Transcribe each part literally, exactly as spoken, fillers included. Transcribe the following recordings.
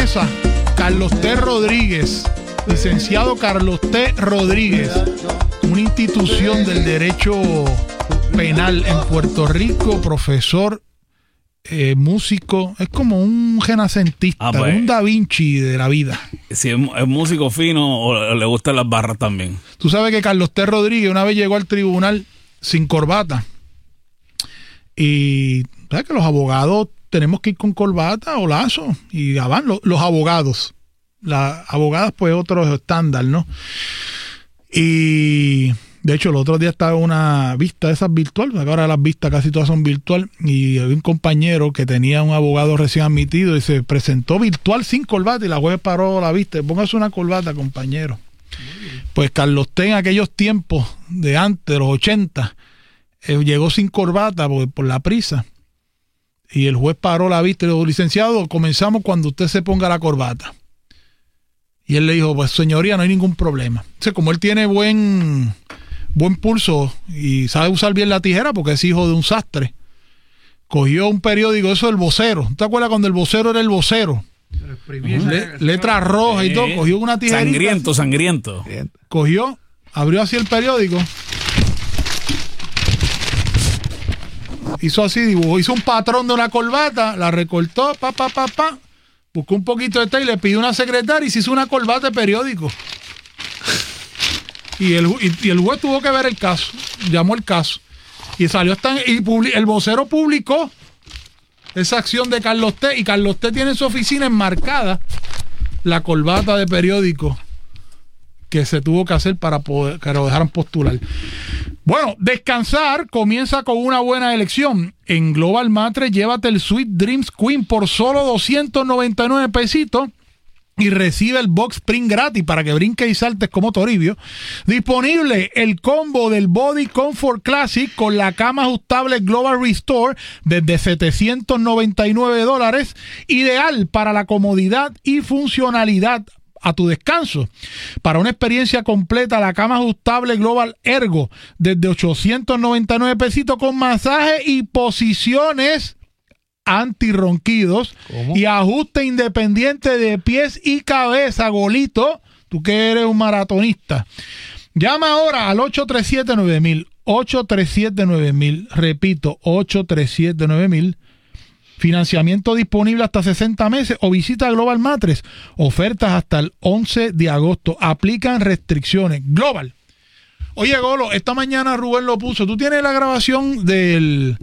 mesa, Carlos T. Rodríguez, licenciado Carlos T. Rodríguez, una institución del derecho penal en Puerto Rico, profesor, eh, músico, es como un renacentista, ah, pues, un Da Vinci de la vida. Si es, es músico fino o le gustan las barras también. Tú sabes que Carlos T. Rodríguez una vez llegó al tribunal sin corbata. Y sabes que los abogados tenemos que ir con corbata o lazo. Y van los, los abogados. Las abogadas, pues, otro estándar, ¿no? Y de hecho, el otro día estaba una vista de esas virtual, ahora las vistas casi todas son virtual, y había un compañero que tenía un abogado recién admitido y se presentó virtual sin corbata y la juez paró la vista. Póngase una corbata, compañero. Pues Carlos T. en aquellos tiempos de antes, de los ochenta, eh, llegó sin corbata por, por la prisa. Y el juez paró la vista y le dijo: licenciado, comenzamos cuando usted se ponga la corbata. Y él le dijo: pues señoría, no hay ningún problema. O sea, como él tiene buen, buen pulso y sabe usar bien la tijera porque es hijo de un sastre, cogió un periódico, eso del Vocero. ¿Te acuerdas cuando el Vocero era el Vocero? Uh-huh. Le, letras rojas y todo, cogió una tijerita. Sangriento, sangriento. Cogió, abrió así el periódico, hizo así, dibujó, hizo un patrón de una corbata, la recortó, pa, pa, pa, pa, buscó un poquito de té y le pidió una secretaria y se hizo una corbata de periódico. Y el, y, y el juez tuvo que ver el caso, llamó el caso y salió hasta y publi, el Vocero publicó esa acción de Carlos T. y Carlos T. tiene en su oficina enmarcada la corbata de periódico que se tuvo que hacer para poder que lo dejaran postular. Bueno, descansar comienza con una buena elección. En Global Matres, llévate el Sweet Dreams Queen por solo doscientos noventa y nueve pesitos y recibe el Box Spring gratis para que brinques y saltes como Toribio. Disponible el combo del Body Comfort Classic con la cama ajustable Global Restore desde setecientos noventa y nueve dólares. Ideal para la comodidad y funcionalidad a tu descanso. Para una experiencia completa, la cama ajustable Global Ergo desde ochocientos noventa y nueve pesitos con masaje y posiciones antirronquidos. ¿Cómo? Y ajuste independiente de pies y cabeza, Golito. Tú que eres un maratonista. Llama ahora al ocho tres siete nueve mil. ocho tres siete nueve mil. Repito, ocho tres siete nueve mil. Financiamiento disponible hasta sesenta meses o visita Global Matres. Ofertas hasta el once de agosto. Aplican restricciones. Global. Oye, Golo, esta mañana Rubén lo puso. Tú tienes la grabación del...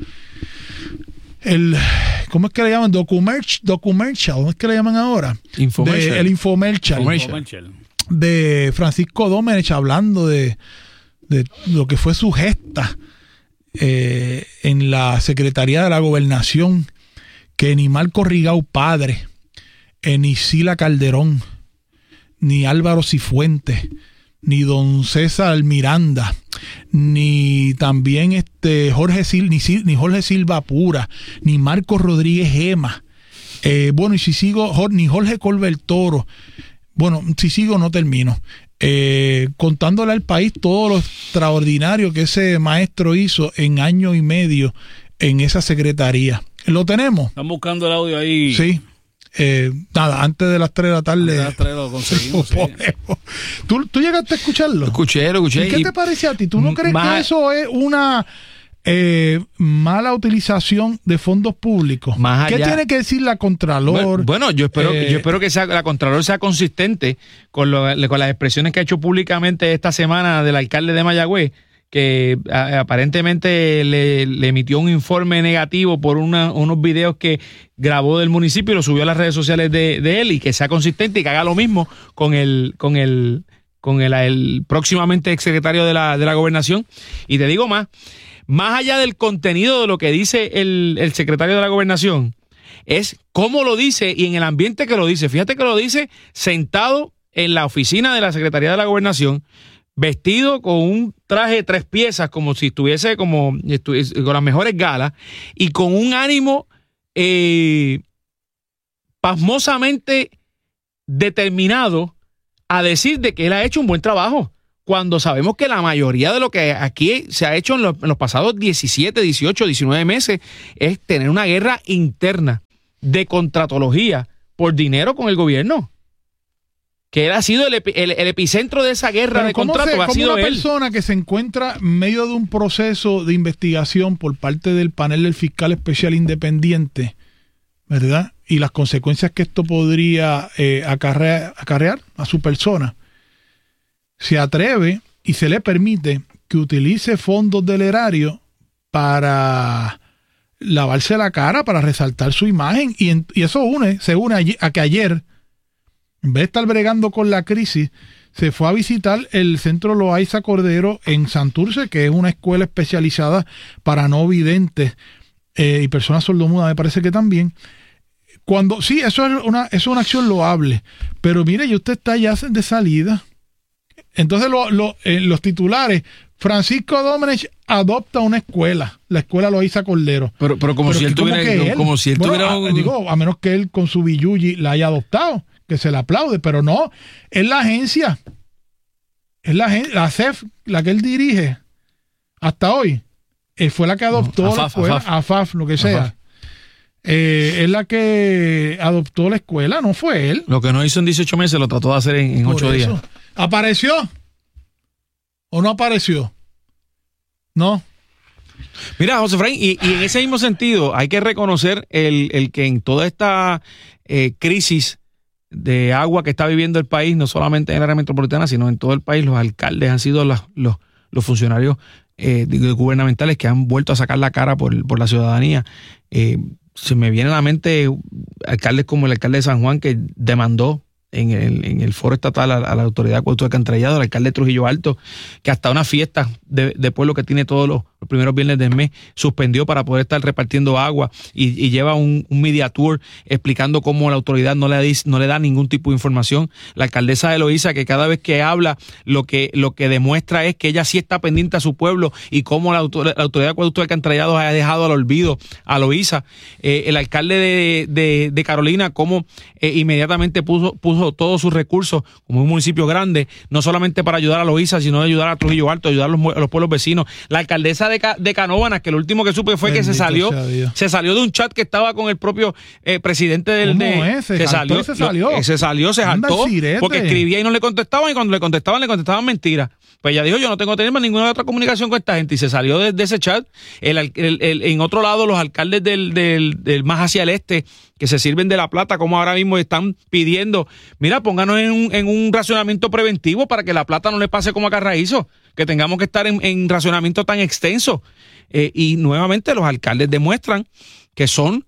El, ¿cómo es que le llaman? Documerch, documercial, ¿cómo es que le llaman ahora? Infomercial. De, el infomercial. Infomercial. De Francisco Domenech hablando de, de lo que fue su gesta eh, en la Secretaría de la Gobernación, que ni Marco Rigau padre, eh, ni Sila Calderón, ni Álvaro Cifuentes, ni don César Miranda, ni también este Jorge Sil, ni, ni Jorge Silva Pura, ni Marcos Rodríguez Gema, eh, bueno, y si sigo, ni Jorge Colbert Toro, bueno, si sigo no termino, eh, contándole al país todo lo extraordinario que ese maestro hizo en año y medio en esa secretaría. ¿Lo tenemos? Están buscando el audio ahí. Sí. Eh, nada, antes de las tres de la tarde. Antes de las tres lo conseguimos. Sí. ¿Tú, ¿Tú llegaste a escucharlo? Lo escuché, lo escuché. ¿Y qué te parece a ti? ¿Tú no crees más, que eso es una eh, mala utilización de fondos públicos? Más allá, ¿qué tiene que decir la Contralor? Bueno, bueno yo espero, eh, yo espero que sea, la Contralor sea consistente con, lo, con las expresiones que ha hecho públicamente esta semana del alcalde de Mayagüez, que a, aparentemente le, le emitió un informe negativo por una, unos videos que grabó del municipio y lo subió a las redes sociales de, de él, y que sea consistente y que haga lo mismo con el con el con el, el próximamente exsecretario de la, de la Gobernación. Y te digo más, más allá del contenido de lo que dice el, el secretario de la Gobernación, es cómo lo dice y en el ambiente que lo dice. Fíjate que lo dice sentado en la oficina de la Secretaría de la Gobernación, vestido con un traje de tres piezas, como si estuviese como estuviese, con las mejores galas, y con un ánimo eh, pasmosamente determinado a decir de que él ha hecho un buen trabajo, cuando sabemos que la mayoría de lo que aquí se ha hecho en los, en los pasados diecisiete, dieciocho, diecinueve meses es tener una guerra interna de contratología por dinero con el gobierno. Que él ha sido el, epi, el, el epicentro de esa guerra Pero de ¿cómo contratos. se, Ha cómo sido una él. persona que se encuentra en medio de un proceso de investigación por parte del panel del fiscal especial independiente, ¿verdad? Y las consecuencias que esto podría eh, acarrear, acarrear a su persona, se atreve y se le permite que utilice fondos del erario para lavarse la cara, para resaltar su imagen, y, en, y eso une, se une a, a que ayer, en vez de estar bregando con la crisis, se fue a visitar el Centro Loaiza Cordero en Santurce, que es una escuela especializada para no videntes eh, y personas sordomudas, me parece que también. Cuando sí, eso es una, eso es una acción loable, pero mire, ya usted está ya de salida. Entonces lo, lo, eh, los titulares, Francisco Domenech adopta una escuela, la escuela Loaiza Cordero. Pero, pero como Pero si él ¿cómo tuviera, que él? como si él Bueno, tuviera a, un... digo, a menos que él con su billuyi la haya adoptado, que se le aplaude, pero no, es la agencia, es la, la C E F, la que él dirige hasta hoy, eh, fue la que adoptó No, la AFAF, escuela, AFAF. AFAF, lo que sea. AFAF. Eh, es la que adoptó la escuela, no fue él. Lo que no hizo en dieciocho meses lo trató de hacer en, en Por ocho días. eso. ¿Apareció? ¿O no apareció? No. Mira, José Efraín, y, y en ese mismo sentido hay que reconocer el, el que en toda esta eh, crisis de agua que está viviendo el país, no solamente en el área metropolitana, sino en todo el país, los alcaldes han sido los, los, los funcionarios eh, gubernamentales que han vuelto a sacar la cara por, por la ciudadanía. Eh, se me viene a la mente alcaldes como el alcalde de San Juan, que demandó en el, en el foro estatal a, a la autoridad de acueducto alcantarillado, el alcalde de Trujillo Alto, que hasta una fiesta de, de pueblo que tiene todos los, los primeros viernes del mes suspendió para poder estar repartiendo agua, y, y lleva un, un media tour explicando cómo la autoridad no le, da, no le da ningún tipo de información. La alcaldesa de Loíza, que cada vez que habla lo que, lo que demuestra es que ella sí está pendiente a su pueblo, y cómo la, autor, la autoridad de acueducto alcantarillado ha dejado al olvido a Loíza. Eh, el alcalde de, de, de Carolina, cómo eh, inmediatamente puso, puso todos sus recursos, como un municipio grande, no solamente para ayudar a Loíza, sino ayudar a Trujillo Alto, ayudar a los, a los pueblos vecinos. La alcaldesa de, de Canóvanas, que lo último que supe fue Bendito que se salió se salió de un chat que estaba con el propio eh, presidente del de, es? Se, se salió, salió, se salió, lo, se salió, se jaltó, porque escribía y no le contestaban, y cuando le contestaban, le contestaban mentiras. Pues ella dijo, yo no tengo que tener más ninguna otra comunicación con esta gente, y se salió de, de ese chat. El, el, el, en otro lado, los alcaldes del, del, del más hacia el este, que se sirven de la plata, como ahora mismo están pidiendo, mira, pónganos en un, en un racionamiento preventivo para que la plata no le pase como a Carraízo, que tengamos que estar en, en racionamiento tan extenso. Eh, y nuevamente los alcaldes demuestran que son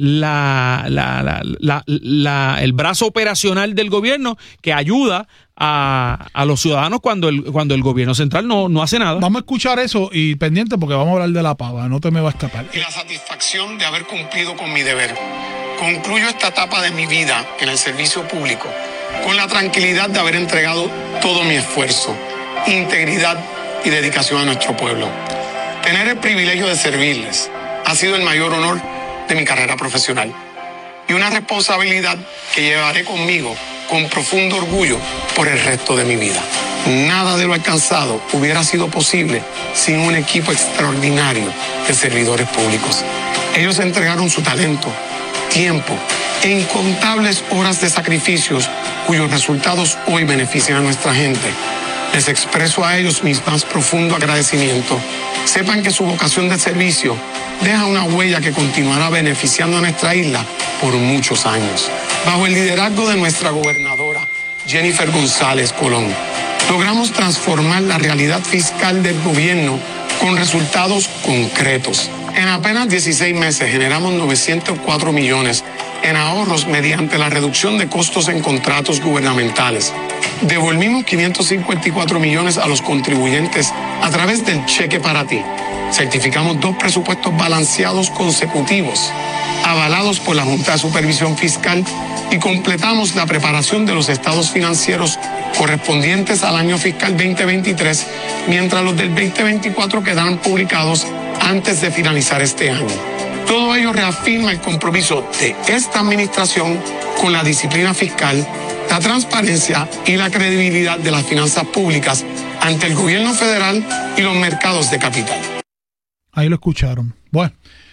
la, la, la, la, la, el brazo operacional del gobierno que ayuda a, a los ciudadanos cuando el, cuando el gobierno central no, no hace nada. Vamos a escuchar eso y pendiente, porque vamos a hablar de la pava, no te me va a escapar. Y la satisfacción de haber cumplido con mi deber. Concluyo esta etapa de mi vida en el servicio público con la tranquilidad de haber entregado todo mi esfuerzo, integridad y dedicación a nuestro pueblo. Tener el privilegio de servirles ha sido el mayor honor de mi carrera profesional, y una responsabilidad que llevaré conmigo con profundo orgullo por el resto de mi vida. Nada de lo alcanzado hubiera sido posible sin un equipo extraordinario de servidores públicos. Ellos entregaron su talento, tiempo e incontables horas de sacrificios cuyos resultados hoy benefician a nuestra gente. Les expreso a ellos mi más profundo agradecimiento. Sepan que su vocación de servicio deja una huella que continuará beneficiando a nuestra isla por muchos años. Bajo el liderazgo de nuestra gobernadora, Jennifer González Colón, logramos transformar la realidad fiscal del gobierno con resultados concretos. En apenas dieciséis meses generamos novecientos cuatro millones en ahorros mediante la reducción de costos en contratos gubernamentales. Devolvimos quinientos cincuenta y cuatro millones a los contribuyentes a través del cheque para ti. Certificamos dos presupuestos balanceados consecutivos, avalados por la Junta de Supervisión Fiscal, y completamos la preparación de los estados financieros correspondientes al año fiscal veinte veintitrés, mientras los del veinte veinticuatro quedarán publicados antes de finalizar este año. Todo ello reafirma el compromiso de esta administración con la disciplina fiscal, la transparencia y la credibilidad de las finanzas públicas ante el gobierno federal y los mercados de capital. Ahí lo escucharon. Bueno,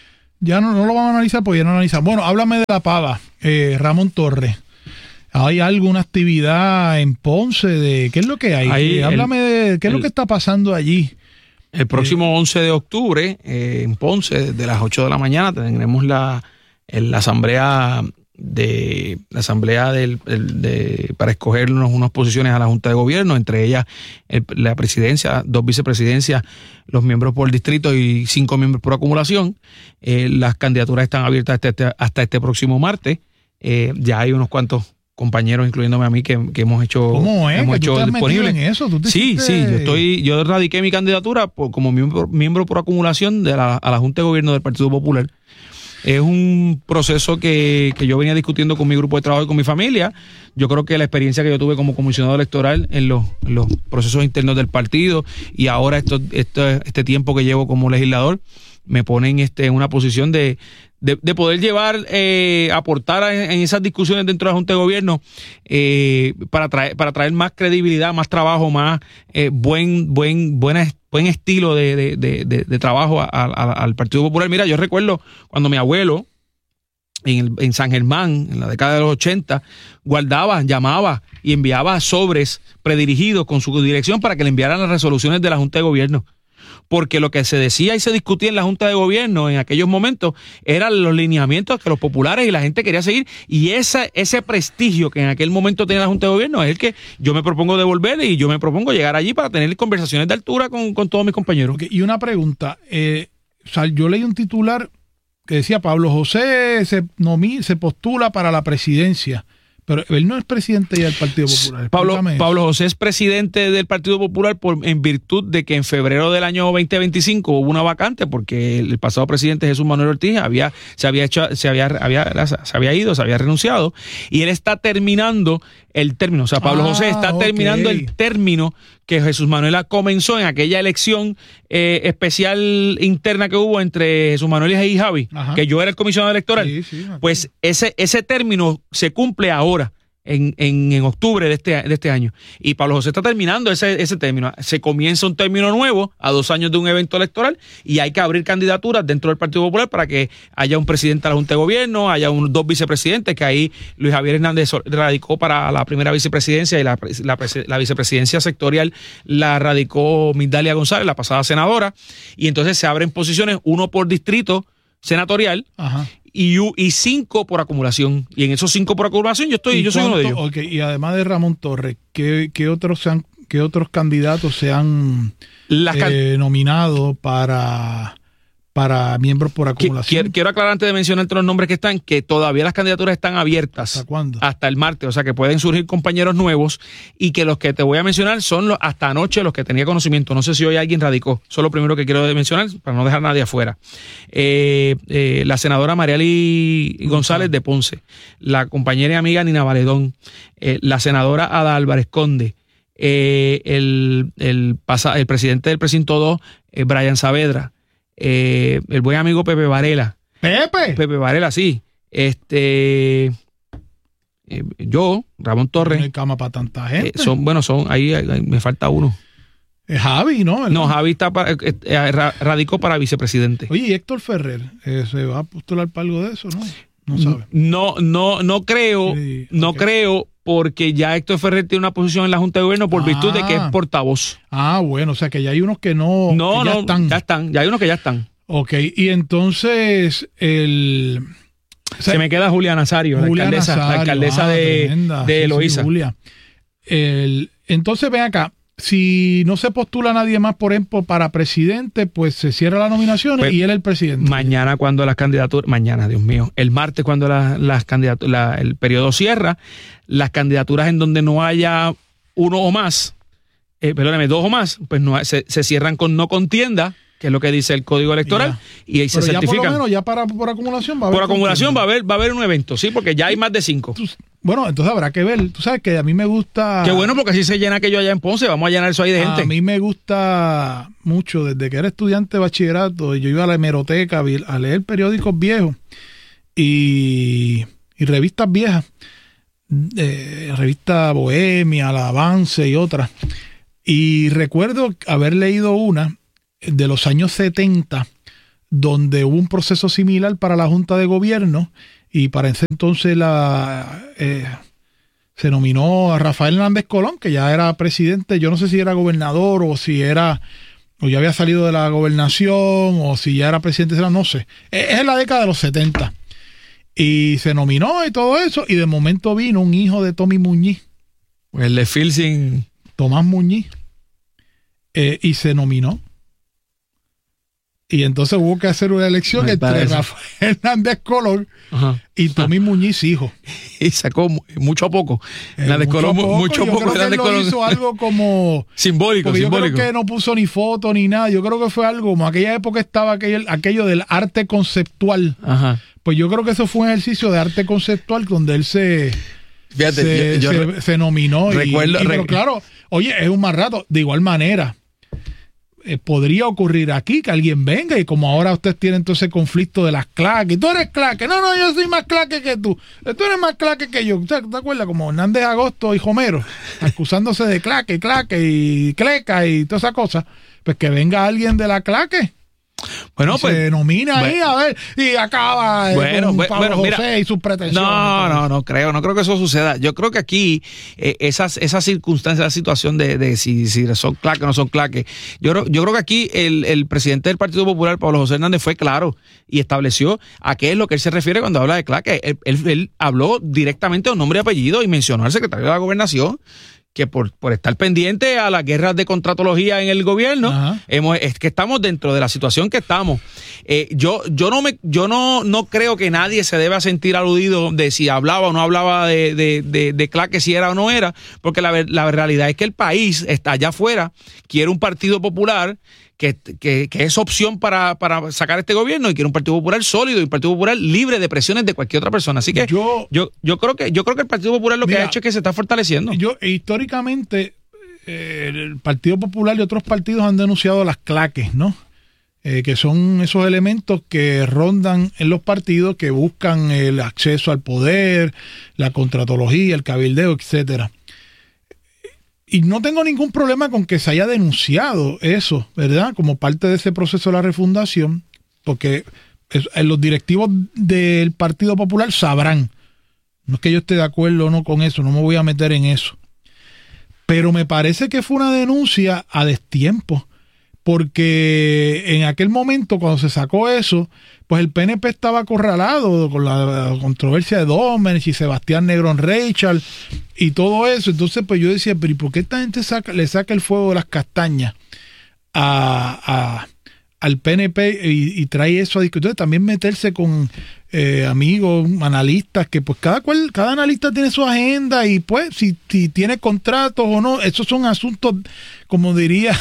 Ya no, no lo vamos a analizar porque ya no lo analizamos. Bueno, háblame de la pava, eh, Ramón Torres. ¿Hay alguna actividad en Ponce? De, ¿Qué es lo que hay? Ahí Eh, háblame el, de qué es el, lo que está pasando allí. El próximo eh, once de octubre, eh, en Ponce, desde las ocho de la mañana, tendremos la, la asamblea de la asamblea del, el, de, para escogernos unas posiciones a la Junta de Gobierno, entre ellas el, la presidencia, dos vicepresidencias, los miembros por distrito y cinco miembros por acumulación. Eh, las candidaturas están abiertas hasta este, hasta este próximo martes. Eh, ya hay unos cuantos compañeros, incluyéndome a mí, que, que hemos hecho, ¿Cómo es? hemos ¿Que hecho tú te has disponible. metido en eso? ¿Tú te Sí, hiciste... sí, yo estoy, yo radiqué mi candidatura por, como miembro, miembro por acumulación de la, a la Junta de Gobierno del Partido Popular. Es un proceso que, que yo venía discutiendo con mi grupo de trabajo y con mi familia. Yo creo que la experiencia que yo tuve como comisionado electoral en los, en los procesos internos del partido y ahora esto, esto, este tiempo que llevo como legislador me pone en este, una posición de, de, de poder llevar, eh, aportar en, en esas discusiones dentro de la Junta de Gobierno eh, para traer, para traer más credibilidad, más trabajo, más eh, buen, buen, buena, buen estilo de, de, de, de, de trabajo a, a, al Partido Popular. Mira, yo recuerdo cuando mi abuelo en, el, en San Germán, en la década de los ochenta, guardaba, llamaba y enviaba sobres predirigidos con su dirección para que le enviaran las resoluciones de la Junta de Gobierno. Porque lo que se decía y se discutía en la Junta de Gobierno en aquellos momentos eran los lineamientos que los populares y la gente quería seguir, y esa, ese prestigio que en aquel momento tenía la Junta de Gobierno es el que yo me propongo devolver, y yo me propongo llegar allí para tener conversaciones de altura con, con todos mis compañeros. Okay, y una pregunta, eh, o sea, yo leí un titular que decía Pablo José se, nomi, se postula para la presidencia. Pero él no es presidente ya del Partido Popular. Pablo, Pablo José es presidente del Partido Popular por, en virtud de que en febrero del año veinte veinticinco hubo una vacante porque el pasado presidente Jesús Manuel Ortiz había, se, había hecho, se, había, había, se había ido, se había renunciado, y él está terminando el término. O sea, Pablo ah, José está okay. terminando el término que Jesús Manuel comenzó en aquella elección eh, especial interna que hubo entre Jesús Manuel y Javi, Ajá. que yo era el comisionado electoral. Sí, sí, pues ese, ese término se cumple ahora. En, en, en octubre de este, de este año. Y Pablo José está terminando ese, ese término. Se comienza un término nuevo a dos años de un evento electoral, y hay que abrir candidaturas dentro del Partido Popular para que haya un presidente de la Junta de Gobierno, haya un, dos vicepresidentes, que ahí Luis Javier Hernández radicó para la primera vicepresidencia, y la, la, la vicepresidencia sectorial la radicó Migdalia González, la pasada senadora, y entonces se abren posiciones, uno por distrito senatorial. Ajá. Y, y cinco por acumulación. Y en esos cinco por acumulación yo estoy, yo soy uno de ellos. Okay. Y además de Ramón Torres, ¿qué, qué, otros, se han, qué otros candidatos se han eh, nominado para, para miembros por acumulación? Quiero, quiero aclarar antes de mencionarte los nombres que están, que todavía las candidaturas están abiertas. ¿Hasta cuándo? Hasta el martes, o sea que pueden surgir compañeros nuevos, y que los que te voy a mencionar son los, hasta anoche los que tenía conocimiento. No sé si hoy alguien radicó. Eso es lo primero que quiero mencionar para no dejar a nadie afuera. Eh, eh, la senadora Mariali González de Ponce, la compañera y amiga Nina Valedón, eh, la senadora Ada Álvarez Conde, eh, el, el, pasa, el presidente del precinto dos, eh, Brian Saavedra, Eh, el buen amigo Pepe Varela. Pepe. Pepe Varela, sí. Este, eh, yo, Ramón Torres. No hay cama para tanta gente. Eh, son, bueno, son, ahí, ahí me falta uno. Es Javi, ¿no? No, Javi está para, eh, eh, radicó para vicepresidente. Oye, ¿y Héctor Ferrer eh, se va a postular para algo de eso, no? No sabe. No, no, no creo, sí, no okay. creo, porque ya Héctor Ferrer tiene una posición en la Junta de Gobierno por ah. virtud de que es portavoz. Ah, bueno, o sea que ya hay unos que no, no, que ya no, están. ya están, ya hay unos que ya están. Ok, y entonces el... O sea, se me queda Julia Nazario, Julia la alcaldesa, Nazario, la alcaldesa ah, de, tremenda, de Eloísa. Sí, sí, Julia. El, entonces ven acá, si no se postula nadie más, por ejemplo, para presidente, pues se cierra la nominación pues, y él es el presidente. Mañana cuando las candidaturas, mañana, Dios mío, el martes cuando la, las candidaturas, la, el periodo cierra, las candidaturas en donde no haya uno o más, eh, perdóname, dos o más, pues no se, se cierran con no contienda, que es lo que dice el Código Electoral, y, y ahí se certifican. Por lo menos ya para, por acumulación va a haber. Por acumulación va a haber, va a haber un evento, sí, porque ya hay más de cinco. Tú, bueno, entonces habrá que ver. Tú sabes que a mí me gusta... Qué bueno, porque así se llena aquello allá en Ponce, vamos a llenar eso ahí de gente. A mí me gusta mucho, desde que era estudiante de bachillerato, yo iba a la hemeroteca a leer periódicos viejos y, y revistas viejas, eh, revista Bohemia, La Avance y otras. Y recuerdo haber leído una de los años setenta, donde hubo un proceso similar para la Junta de Gobierno y para ese entonces la, eh, se nominó a Rafael Hernández Colón, que ya era presidente, yo no sé si era gobernador o si era o ya había salido de la gobernación o si ya era presidente, no sé. Es en la década de los setenta. Y se nominó y todo eso, y de momento vino un hijo de Tommy Muñiz. El de Phil sin... Tomás Muñiz. Eh, y se nominó. Y entonces hubo que hacer una elección Me entre parece. Rafael Hernández Colón Ajá. y Tommy Muñiz, hijo. Y sacó mu- mucho a poco. Eh, Hernández mucho Colón, poco, mucho yo poco. creo que él Hernández lo Colón. hizo algo como... Simbólico, Porque yo simbólico. creo que no puso ni foto ni nada. Yo creo que fue algo como aquella época estaba aquello, aquello del arte conceptual. Ajá. Pues yo creo que eso fue un ejercicio de arte conceptual donde él se, Fíjate, se, yo, yo se, re- se nominó. Y- recuerdo- y, pero re- claro, oye, es un más rato. De igual manera, eh, podría ocurrir aquí que alguien venga y como ahora usted tiene entonces conflicto de las claques. Tú eres claque. No, no, yo soy más claque que tú. Tú eres más claque que yo. ¿Te, te acuerdas? Como Hernández Agosto y Homero, acusándose de claque, claque y cleca y toda esa cosa. Pues que venga alguien de la claque. Bueno, Y pues. se nomina ahí, bueno. a ver, y acaba eh, Bueno, con bu- Pablo bueno, mira. José y sus pretensiones. No, no, no creo, no creo que eso suceda. Yo creo que aquí eh, esas, esas circunstancias, la situación de, de si, si son claques o no son claques, yo, creo- yo creo que aquí el, el presidente del Partido Popular, Pablo José Hernández, fue claro y estableció a qué es lo que él se refiere cuando habla de claque. Él, él- él habló directamente de un nombre y apellido y mencionó al secretario de la Gobernación, que por, por estar pendiente a las guerras de contratología en el gobierno, Ajá. hemos, es que estamos dentro de la situación que estamos. Eh, yo yo no me yo no, no creo que nadie se deba sentir aludido de si hablaba o no hablaba de, de, de, de claque, si era o no era, porque la, ver- la realidad es que el país está allá afuera, quiere un Partido Popular que, que, que es opción para, para sacar este gobierno y quiere un Partido Popular sólido y un Partido Popular libre de presiones de cualquier otra persona. Así que Yo- yo, yo, creo que yo creo que el Partido Popular lo que Mira, ha hecho es que se está fortaleciendo. Yo, históricamente, eh, el Partido Popular y otros partidos han denunciado las claques, ¿no? Eh, que son esos elementos que rondan en los partidos que buscan el acceso al poder, la contratología, el cabildeo, etcétera. Y no tengo ningún problema con que se haya denunciado eso, ¿verdad? Como parte de ese proceso de la refundación, porque es- los directivos del Partido Popular sabrán. No es que yo esté de acuerdo o no con eso, no me voy a meter en eso. Pero me parece que fue una denuncia a destiempo, porque en aquel momento cuando se sacó eso, pues el P N P estaba acorralado con la controversia de Domenech y Sebastián Negrón Reichard y todo eso. Entonces pues yo decía, pero ¿y por qué esta gente saca, le saca el fuego de las castañas a, a, al P N P y, y trae eso a discutir? También meterse con eh, amigos, analistas, que pues cada cual, cada analista tiene su agenda y pues si, si tiene contratos o no, esos son asuntos, como diría...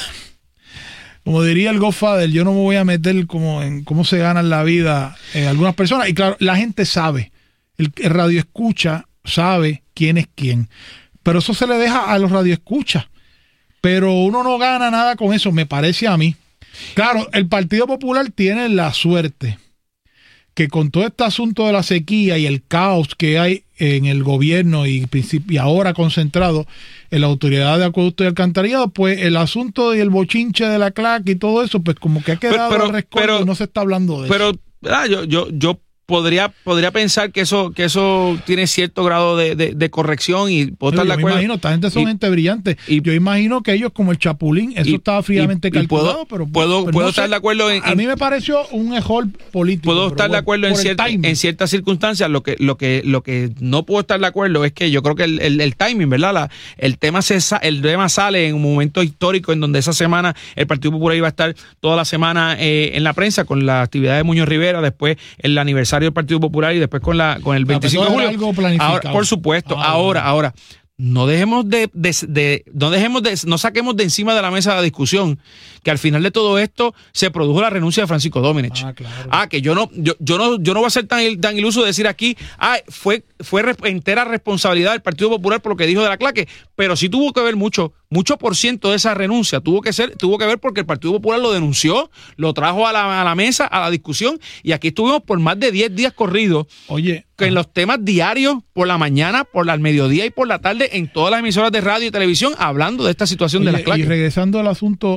Como diría el Godfather, yo no me voy a meter como en cómo se ganan la vida en algunas personas. Y claro, la gente sabe, el, el radioescucha sabe quién es quién. Pero eso se le deja a los radioescuchas. Pero uno no gana nada con eso, me parece a mí. Claro, el Partido Popular tiene la suerte que con todo este asunto de la sequía y el caos que hay en el gobierno y, y ahora concentrado en la Autoridad de Acueducto y Alcantarillado, pues el asunto y el bochinche de la claque y todo eso, pues como que ha quedado Pero- al rescoldo pero- y no se está hablando de eso. Pero ¿verdad? yo yo yo podría podría pensar que eso que eso tiene cierto grado de, de, de corrección y puedo estar Yo de me acuerdo. imagino, esta gente son Y- gente brillante. y- yo imagino que ellos, como el Chapulín, eso y- estaba fríamente y- y calculado, puedo- pero puedo- pero puedo no estar sé. de acuerdo en- A mí me pareció un error político. Puedo pero estar de bueno, acuerdo en, por el cierta- timing. en ciertas circunstancias. Lo que, lo que, lo que no puedo estar de acuerdo es que yo creo que el, el, el timing, ¿verdad? La, el tema se sa- el tema sale en un momento histórico en donde esa semana el Partido Popular iba a estar toda la semana eh, en la prensa con la actividad de Muñoz Rivera, después el aniversario del Partido Popular y después con la con el veinticinco de todo era julio. algo planificado. Ahora, por supuesto, Ah, ahora, bueno. ahora. No dejemos de, de, de- no dejemos de, no saquemos de encima de la mesa la discusión que al final de todo esto se produjo la renuncia de Francisco Domenech. Ah, claro. Ah, que yo no, yo, yo no, yo no voy a ser tan, tan iluso de decir aquí, ah, fue, fue re- entera responsabilidad del Partido Popular por lo que dijo de la claque, pero sí tuvo que ver mucho, mucho por ciento de esa renuncia, tuvo que ser, tuvo que ver porque el Partido Popular lo denunció, lo trajo a la, a la mesa, a la discusión, y aquí estuvimos por más de diez días corridos. Oye, Que en los temas diarios, por la mañana, por la- al mediodía y por la tarde, en todas las emisoras de radio y televisión, hablando de esta situación de Oye, las claques. y regresando al asunto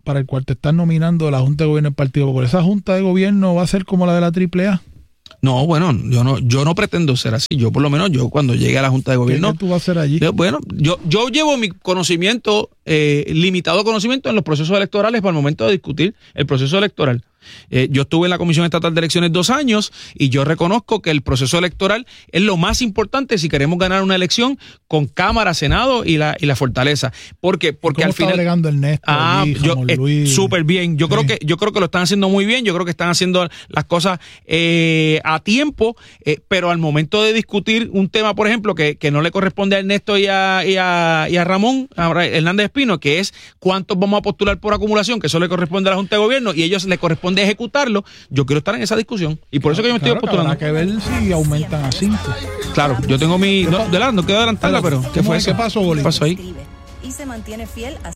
para el cual te están nominando la Junta de Gobierno del Partido Popular, ¿esa Junta de Gobierno va a ser como la de la triple A? No, bueno, yo no, yo no pretendo ser así. Yo, por lo menos, yo cuando llegue a la Junta de Gobierno. ¿Qué tú vas a hacer allí? Yo, bueno, yo, yo llevo mi conocimiento, eh, limitado conocimiento en los procesos electorales para el momento de discutir el proceso electoral. Eh, yo estuve en la Comisión Estatal de Elecciones dos años y yo reconozco que el proceso electoral es lo más importante si queremos ganar una elección con Cámara, Senado y la y la fortaleza. ¿Por qué? Porque ¿Cómo al final. está bregando Ernesto? Ah, allí, yo eh, súper bien. Yo sí. creo que yo creo que lo están haciendo muy bien. Yo creo que están haciendo las cosas eh, a tiempo, eh, pero al momento de discutir un tema, por ejemplo, que, que no le corresponde a Ernesto y a, y a, y a Ramón a Hernández Espino, que es cuántos vamos a postular por acumulación, que eso le corresponde a la Junta de Gobierno y a ellos les corresponde ejecutarlo. Yo quiero estar en esa discusión y por eso que yo me claro, estoy postulando. Habrá que ver si aumentan a cinco. Claro, yo tengo mi. No, de la, no quiero adelantarla, pero ¿qué fue es? eso? ¿Qué pasó, Boli? ¿Qué pasó ahí? Y se mantiene fiel a...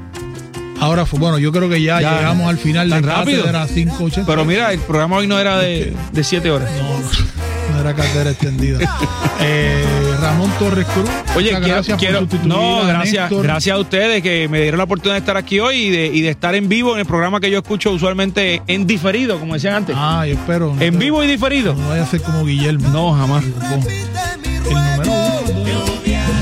Ahora fue, bueno, yo creo que ya, Ya, llegamos al final tan de rápido. Cátedra cinco ochenta. Pero mira, el programa hoy no era de, de siete horas. No, no era cátedra extendida. eh, Ramón Torres Cruz. Oye, muchas quiero, gracias quiero- por sustituir no, a gracias, Néstor. gracias a ustedes que me dieron la oportunidad de estar aquí hoy y de, y de estar en vivo en el programa que yo escucho usualmente en diferido, como decían antes. Ah, yo espero. no en te- vivo y diferido. No vaya a ser como Guillermo. No, jamás. El número uno.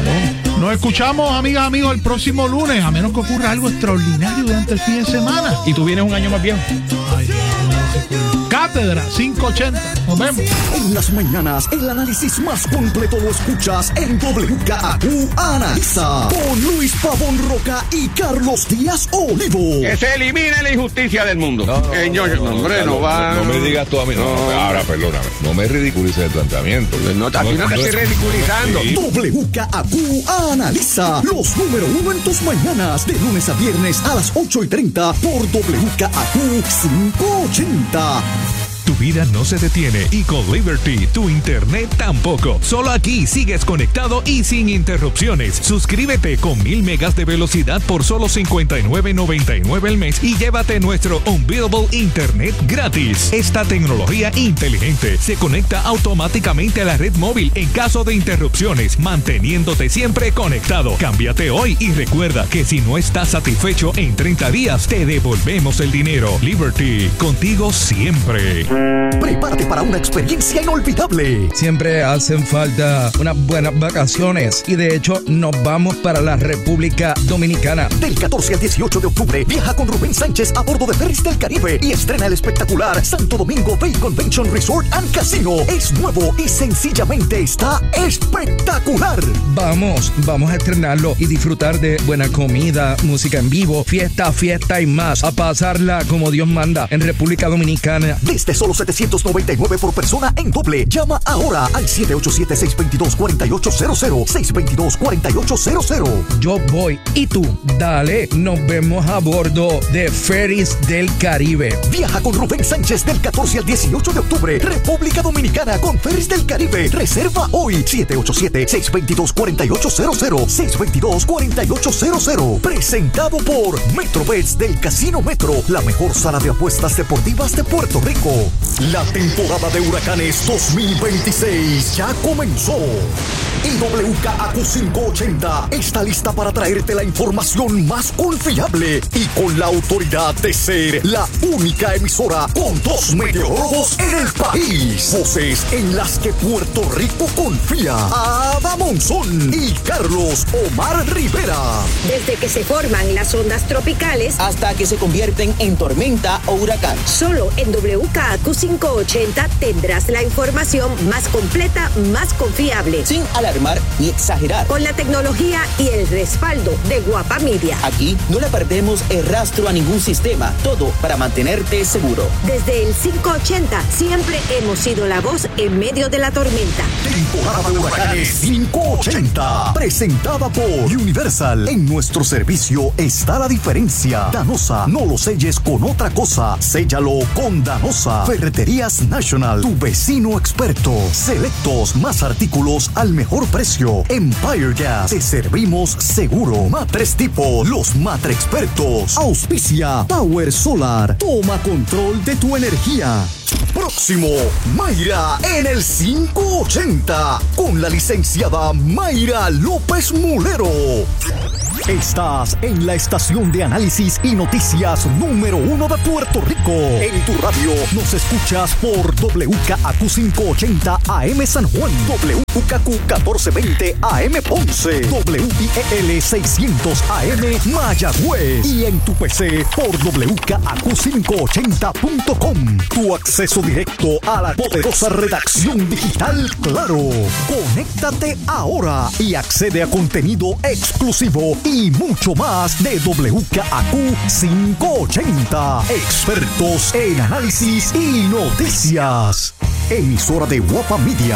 Nos escuchamos, amigas, amigos, el próximo lunes, a menos que ocurra algo extraordinario durante el fin de semana. Y tú vienes un año más viejo. Ay, Dios mío. Cátedra cinco ochenta. Nos vemos. En las mañanas, el análisis más completo lo escuchas en W K A Q Analiza con Luis Pavón Roca y Carlos Díaz Olivo. Que se elimine la injusticia del mundo. No, no, Eh, yo- no, no, hombre, no, no va. no me digas tú a mí. No, no, ahora, perdóname. No me ridiculices el planteamiento. No, aquí no te estoy ridiculizando. Sí. W K A Q Analiza los número uno en tus mañanas de lunes a viernes a las ocho y treinta por W K A Q quinientos ochenta. Tu vida no se detiene y con Liberty tu internet tampoco. Solo aquí sigues conectado y sin interrupciones. Suscríbete con mil megas de velocidad por solo cincuenta y nueve noventa y nueve al mes y llévate nuestro Unbeatable Internet gratis. Esta tecnología inteligente se conecta automáticamente a la red móvil en caso de interrupciones, manteniéndote siempre conectado. Cámbiate hoy y recuerda que si no estás satisfecho en treinta días, te devolvemos el dinero. Liberty, contigo siempre. Prepárate para una experiencia inolvidable. Siempre hacen falta unas buenas vacaciones y de hecho nos vamos para la República Dominicana. Del catorce al dieciocho de octubre, viaja con Rubén Sánchez a bordo de Ferris del Caribe y estrena el espectacular Santo Domingo Bay Convention Resort and Casino. Es nuevo y sencillamente está espectacular. Vamos, vamos a estrenarlo y disfrutar de buena comida, música en vivo, fiesta, fiesta y más. A pasarla como Dios manda en República Dominicana. Desde solo setecientos noventa y nueve por persona en doble. Llama ahora al siete ocho siete, seis dos dos, cuatro ocho cero cero, seis dos dos, cuatro ocho cero cero. Yo voy y tú, dale, nos vemos a bordo de Ferris del Caribe. Viaja con Rubén Sánchez del catorce al dieciocho de octubre. República Dominicana con Ferris del Caribe. Reserva hoy. siete ocho siete, seis dos dos, cuatro ocho cero cero, seis dos dos, cuatro ocho cero cero. Presentado por Metrobets del Casino Metro, la mejor sala de apuestas deportivas de Puerto Rico. La temporada de huracanes dos mil veintiséis ya comenzó. Y W K A Q quinientos ochenta está lista para traerte la información más confiable y con la autoridad de ser la única emisora con dos meteorólogos en el país. Voces en las que Puerto Rico confía. Ada Monzón y Carlos Omar Rivera. Desde que se forman las ondas tropicales hasta que se convierten en tormenta o huracán. Solo en W K A Q quinientos ochenta tendrás la información más completa, más confiable. Sin alarmar ni exagerar. Con la tecnología y el respaldo de Guapa Media. Aquí no le perdemos el rastro a ningún sistema. Todo para mantenerte seguro. Desde el quinientos ochenta siempre hemos sido la voz en medio de la tormenta. Temporada de huracanes quinientos ochenta. Presentada por Universal. En nuestro servicio está la diferencia. Danosa, no lo selles con otra cosa. Séllalo con Danosa. Ferreterías National, tu vecino experto. Selectos, más artículos al mejor precio. Empire Gas, te servimos seguro. Matres Tipo, los Matre expertos. Auspicia Power Solar. Toma control de tu energía. Próximo, Mayra en el quinientos ochenta con la licenciada Mayra López Mulero. Estás en la estación de análisis y noticias número uno de Puerto Rico. En tu radio nos escuchas por W K A Q quinientos ochenta A M San Juan, W K Q catorce veinte A M Ponce, W I E L seiscientos A M Mayagüez y en tu P C por W K A Q quinientos ochenta punto com. Tu acceso directo a la poderosa redacción digital Claro. Conéctate ahora y accede a contenido exclusivo y mucho más de W K A Q quinientos ochenta. Expertos en análisis y noticias. Emisora de Guapa Media.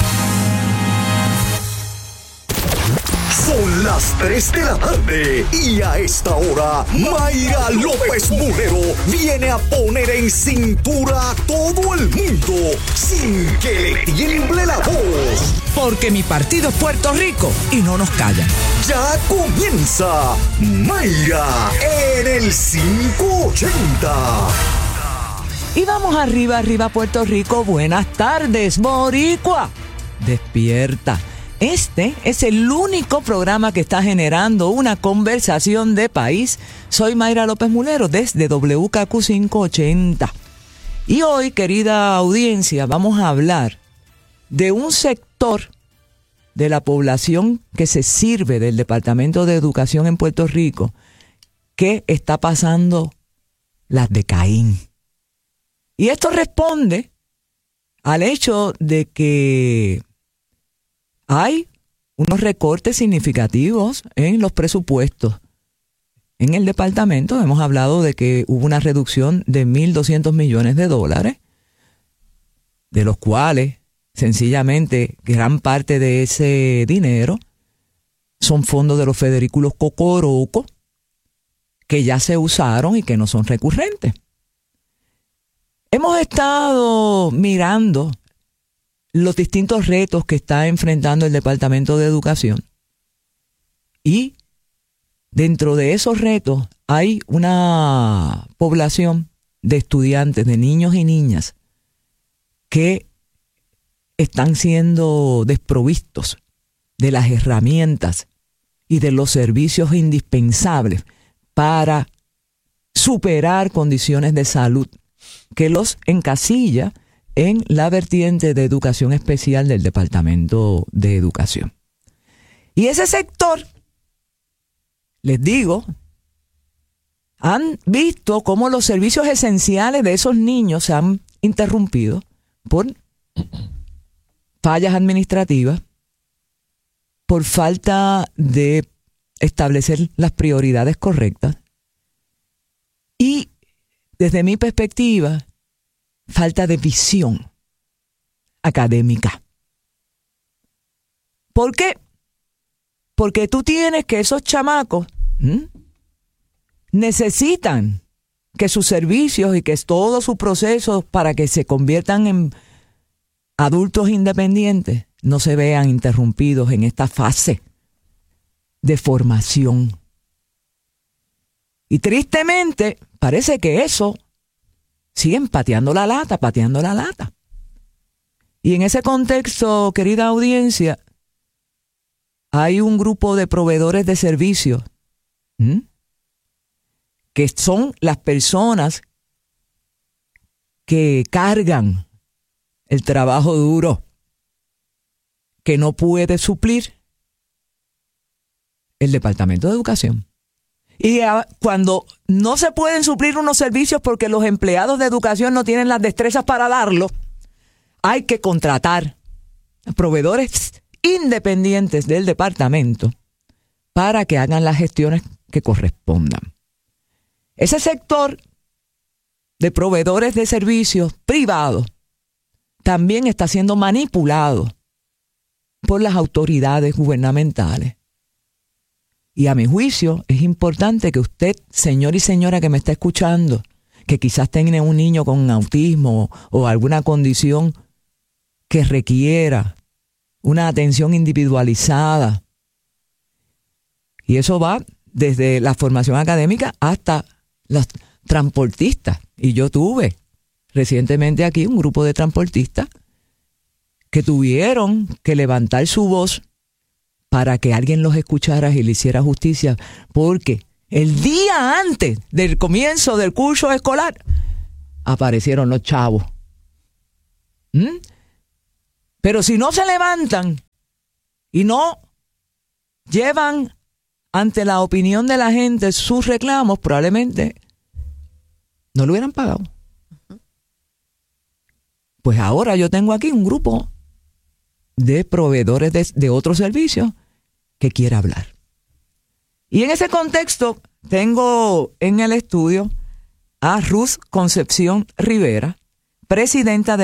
Son las tres de la tarde y a esta hora Mayra López Mulero viene a poner en cintura a todo el mundo sin que le tiemble la voz. Porque mi partido es Puerto Rico y no nos callan. Ya comienza Mayra en el quinientos ochenta. Y vamos arriba, arriba Puerto Rico. Buenas tardes, Boricua. Despierta. Este es el único programa que está generando una conversación de país. Soy Mayra López Mulero desde W K Q quinientos ochenta. Y hoy, querida audiencia, vamos a hablar de un sector de la población que se sirve del Departamento de Educación en Puerto Rico que está pasando las de Caín. Y esto responde al hecho de que hay unos recortes significativos en los presupuestos. En el departamento hemos hablado de que hubo una reducción de mil doscientos millones de dólares, de los cuales sencillamente gran parte de ese dinero son fondos de los federículos Cocoroco que ya se usaron y que no son recurrentes. Hemos estado mirando los distintos retos que está enfrentando el Departamento de Educación. Y dentro de esos retos hay una población de estudiantes, de niños y niñas, que están siendo desprovistos de las herramientas y de los servicios indispensables para superar condiciones de salud que los encasilla en la vertiente de educación especial del Departamento de Educación. Y ese sector, les digo, han visto cómo los servicios esenciales de esos niños se han interrumpido por fallas administrativas, por falta de establecer las prioridades correctas y, desde mi perspectiva, falta de visión académica. ¿Por qué? Porque tú tienes que esos chamacos ¿m? necesitan que sus servicios y que todos sus procesos para que se conviertan en adultos independientes no se vean interrumpidos en esta fase de formación. Y tristemente parece que eso siguen pateando la lata, pateando la lata. Y en ese contexto, querida audiencia, hay un grupo de proveedores de servicios ¿m? que son las personas que cargan el trabajo duro que no puede suplir el Departamento de Educación. Y cuando no se pueden suplir unos servicios porque los empleados de educación no tienen las destrezas para darlo, hay que contratar a proveedores independientes del departamento para que hagan las gestiones que correspondan. Ese sector de proveedores de servicios privados también está siendo manipulado por las autoridades gubernamentales. Y a mi juicio es importante que usted, señor y señora que me está escuchando, que quizás tenga un niño con autismo o alguna condición que requiera una atención individualizada, y eso va desde la formación académica hasta los transportistas. Y yo tuve recientemente aquí un grupo de transportistas que tuvieron que levantar su voz para que alguien los escuchara y le hiciera justicia, porque el día antes del comienzo del curso escolar aparecieron los chavos. ¿Mm? Pero si no se levantan y no llevan ante la opinión de la gente sus reclamos, probablemente no lo hubieran pagado. Pues ahora yo tengo aquí un grupo de proveedores de, de otros servicios que quiere hablar. Y en ese contexto tengo en el estudio a Ruth Concepción Rivera, presidenta de